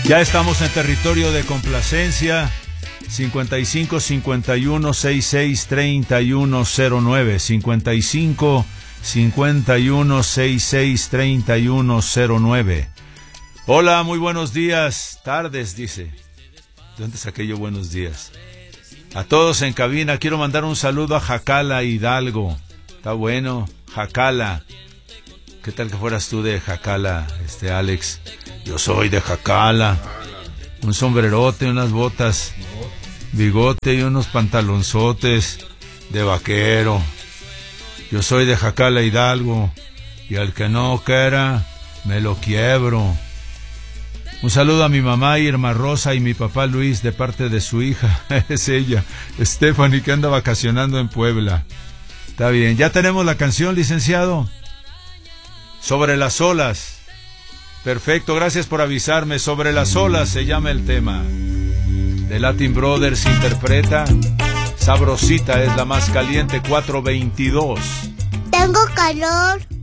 Ya estamos en territorio de complacencia. 55 51 66 3109. 55 51 66 3109. Hola, muy buenos días. Tardes, dice. ¿De dónde saqué yo buenos días? A todos en cabina, quiero mandar un saludo a Jacala Hidalgo. Está bueno, Jacala. ¿Qué tal que fueras tú de Jacala, Alex? Yo soy de Jacala. Un sombrerote, unas botas, bigote y unos pantalonzotes de vaquero. Yo soy de Jacala Hidalgo, y al que no quiera, me lo quiebro. Un saludo a mi mamá Irma Rosa y mi papá Luis de parte de su hija, es ella, Stephanie, que anda vacacionando en Puebla. Está bien, ya tenemos la canción, licenciado. Sobre las olas. Perfecto, gracias por avisarme. Sobre las olas se llama el tema. The Latin Brothers interpreta Sabrosita es la más caliente, 422. Tengo calor.